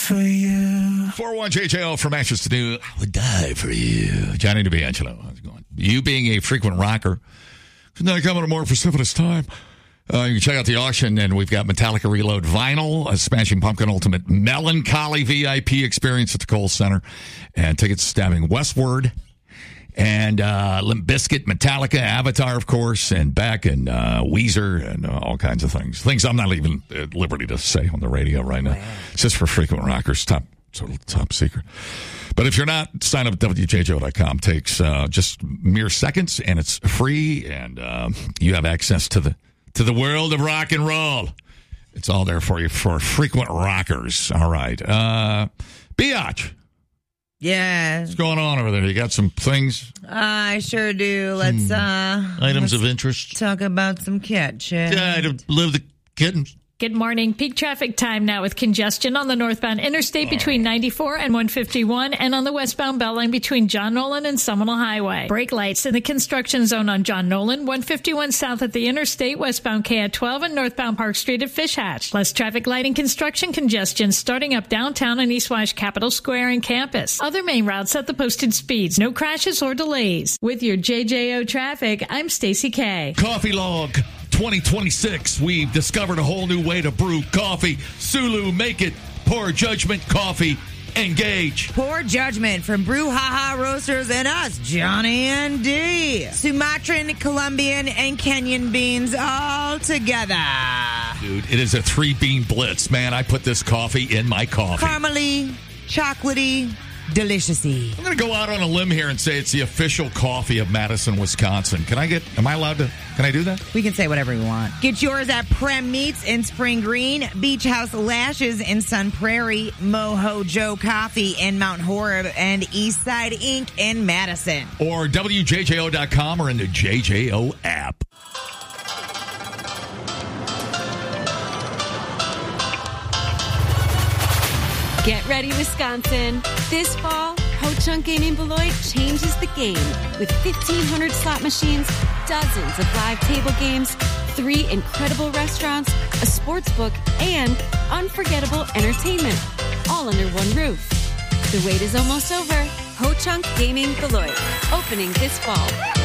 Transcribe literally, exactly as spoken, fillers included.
For you. four oh one J J O from Ashes to Do. I would die for you. Johnny DeBangelo. How's it going? You being a frequent rocker. Tonight coming a more precipitous time. Uh, you can check out the auction, and we've got Metallica Reload vinyl, a Smashing Pumpkin Ultimate Melancholy V I P experience at the Kohl Center, and tickets stabbing westward. And uh, Limp Bizkit, Metallica, Avatar, of course, and Beck, and uh, Weezer, and uh, all kinds of things. Things I'm not even at liberty to say on the radio right now. It's just for frequent rockers, top sort of top secret. But if you're not, sign up at W J J O dot com. Takes uh, just mere seconds, and it's free, and um, you have access to the to the world of rock and roll. It's all there for you for frequent rockers. All right. Uh, Biatch. Yeah. What's going on over there? You got some things? I sure do. Let's Hmm. uh Items let's of interest? talk about some cat shit. Yeah, to live the kittens. Good morning. Peak traffic time now with congestion on the northbound interstate between ninety-four and one fifty-one and on the westbound Beltline between John Nolan and Seminole Highway. Brake lights in the construction zone on John Nolan, one fifty-one south at the interstate, westbound K at twelve and northbound Park Street at Fish Hatch. Less traffic lighting construction congestion starting up downtown and East Wash Capitol Square and campus. Other main routes at the posted speeds. No crashes or delays. With your J J O traffic, I'm Stacey K. Coffee Log twenty twenty-six. We've discovered a whole new way to brew coffee. Sulu, make it. Poor Judgment Coffee. Engage. Poor Judgment from Brouhaha Roasters and us, Johnny and D. Sumatran, Colombian, and Kenyan beans all together. Dude, it is a three-bean blitz. Man, I put this coffee in my coffee. Caramely, chocolatey, deliciousy. I'm going to go out on a limb here and say it's the official coffee of Madison, Wisconsin. Can I get, am I allowed to, can I do that? We can say whatever we want. Get yours at Prem Meats in Spring Green, Beach House Lashes in Sun Prairie, Moho Joe Coffee in Mount Horeb, and Eastside Incorporated in Madison. Or W J J O dot com or in the J J O app. Get ready, Wisconsin. This fall, Ho-Chunk Gaming Beloit changes the game with fifteen hundred slot machines, dozens of live table games, three incredible restaurants, a sports book, and unforgettable entertainment, all under one roof. The wait is almost over. Ho-Chunk Gaming Beloit, opening this fall.